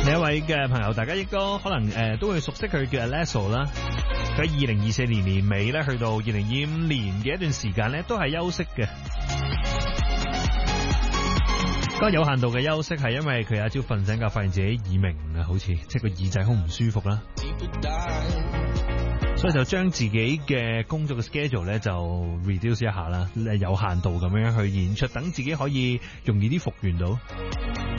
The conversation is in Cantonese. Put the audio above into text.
呢一位嘅朋友，大家應該可能都會熟悉佢叫 Alesso 啦。佢喺2024年年尾咧，去到2025年嘅一段時間咧，都係休息嘅。嗰個有限度嘅休息係因為佢有一朝瞓醒覺，發現自己耳鳴啊，好似即係個耳仔好唔舒服啦，所以就將自己嘅工作嘅 schedule 咧就 reduce 一下啦，有限度咁樣去演出，等自己可以容易啲復原到。